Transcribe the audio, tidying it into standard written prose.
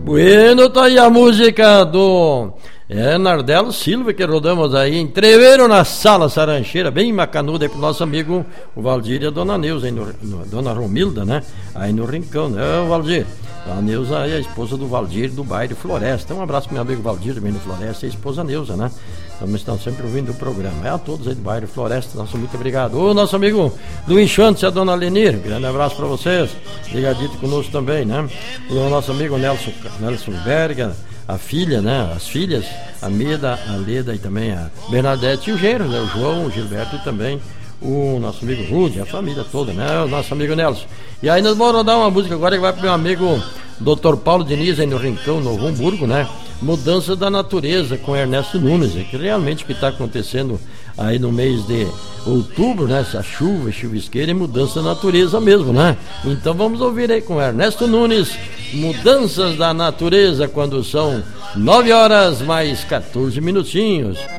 Bueno, tá aí a música do Nardelo Silva, que rodamos aí, entreveram na sala Sarancheira, bem macanuda aí pro nosso amigo o Valdir e a Dona Neuza, aí Dona Romilda, né? Aí no Rincão, né, Valdir? A Neuza é a esposa do Valdir do bairro Floresta. Um abraço pro meu amigo Valdir, também do Floresta, e a esposa Neuza, né? Também estão sempre ouvindo o programa. É a todos aí do bairro Floresta, nosso muito obrigado. O nosso amigo Luiz Chantes e a Dona Lenir, grande abraço para vocês, ligadito conosco também, né? O nosso amigo Nelson Berga, a filha, né? As filhas, a Meda, a Leda e também a Bernadette e o Gênero, né? O João, o Gilberto e também o nosso amigo Rude, a família toda, né? O nosso amigo Nelson. E aí nós vamos rodar uma música agora que vai pro meu amigo Dr. Paulo Diniz aí no Rincão, Novo Hamburgo, né? Mudança da Natureza com Ernesto Nunes, que realmente o que está acontecendo aí no mês de outubro, né? Essa chuva, chuvisqueira e mudança da natureza mesmo, né? Então vamos ouvir aí com Ernesto Nunes, Mudanças da Natureza, quando são 9 horas mais 14 minutinhos.